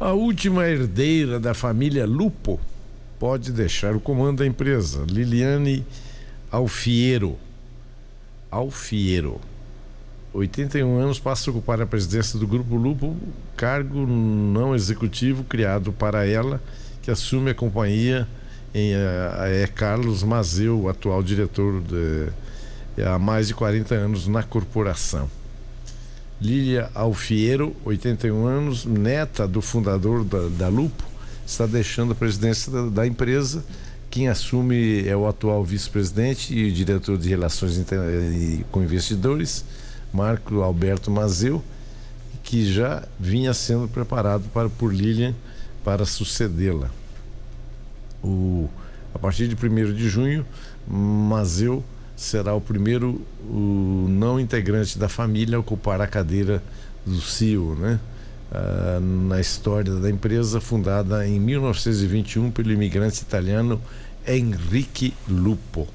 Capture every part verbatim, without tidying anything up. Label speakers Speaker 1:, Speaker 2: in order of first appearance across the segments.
Speaker 1: A última herdeira da família Lupo pode deixar o comando da empresa. Liliane Alfiero. Alfiero. oitenta e um anos, passa a ocupar a presidência do Grupo Lupo, cargo não executivo criado para ela, que assume a companhia em, é Carlos Mazeu, atual diretor de, há mais de quarenta anos na corporação. Lília Alfiero, oitenta e um anos, neta do fundador da, da Lupo, está deixando a presidência da, da empresa. Quem assume é o atual vice-presidente e diretor de relações inter... com investidores, Marco Alberto Mazeu, que já vinha sendo preparado para, por Lilian para sucedê-la. O, a partir de primeiro de junho, Mazeu será o primeiro o não integrante da família a ocupar a cadeira do C E O, né? Ah, na história da empresa, fundada em mil novecentos e vinte e um pelo imigrante italiano Enrique Lupo.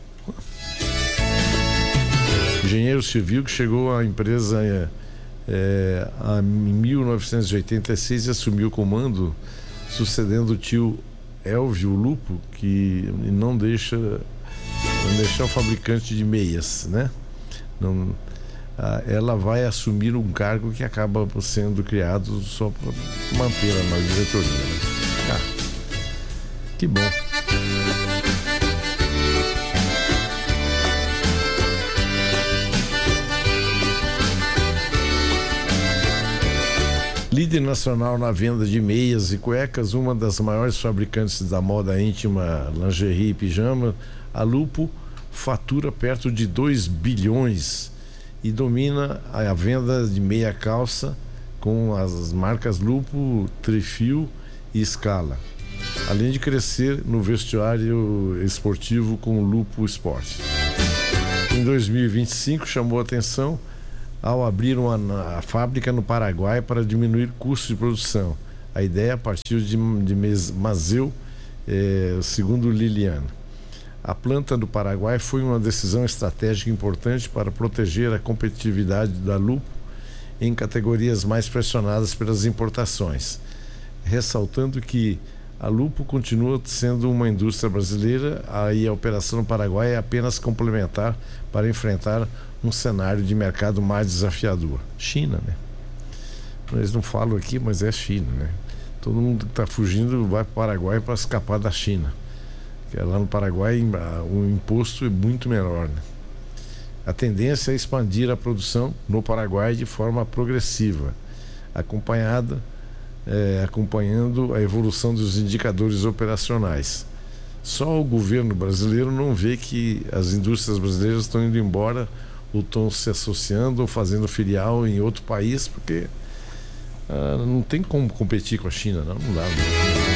Speaker 1: Engenheiro civil que chegou à empresa é, é, em mil novecentos e oitenta e seis e assumiu o comando, sucedendo o tio Elvio Lupo, que não deixa, não deixa o fabricante de meias, né? Não, ah, ela vai assumir um cargo que acaba sendo criado só para manter-a na diretoria, né? Ah, que bom. Líder nacional na venda de meias e cuecas, uma das maiores fabricantes da moda íntima, lingerie e pijama, a Lupo fatura perto de dois bilhões e domina a venda de meia calça com as marcas Lupo, Trifil e Scala, além de crescer no vestuário esportivo com o Lupo Sport. Em dois mil e vinte e cinco chamou a atenção ao abrir uma a fábrica no Paraguai para diminuir custos de produção. A ideia partiu de, de Mazeu, eh, segundo Liliane. A planta do Paraguai foi uma decisão estratégica importante para proteger a competitividade da Lupo em categorias mais pressionadas pelas importações, ressaltando que a Lupo continua sendo uma indústria brasileira e a operação no Paraguai é apenas complementar para enfrentar um cenário de mercado mais desafiador. China, né? Eles não falam aqui, mas é China, né? Todo mundo que está fugindo vai para o Paraguai para escapar da China. Porque lá no Paraguai o imposto é muito menor, né? A tendência é expandir a produção no Paraguai de forma progressiva, acompanhada É, acompanhando a evolução dos indicadores operacionais. Só o governo brasileiro não vê que as indústrias brasileiras estão indo embora ou estão se associando ou fazendo filial em outro país, porque ah, não tem como competir com a China, não, não dá. Não.